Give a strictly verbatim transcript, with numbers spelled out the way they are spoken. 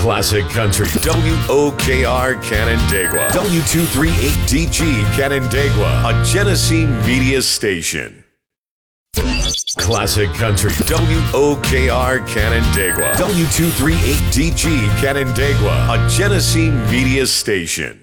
Classic Country, W O K R Canandaigua, W two thirty-eight D G Canandaigua, a Genesee media station. Classic Country, W O K R Canandaigua, W two thirty-eight D G Canandaigua, a Genesee media station.